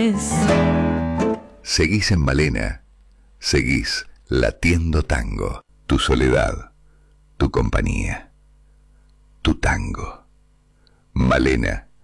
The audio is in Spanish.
es. Seguís en Malena, seguís latiendo tango, tu soledad, tu compañía, tu tango. Malena,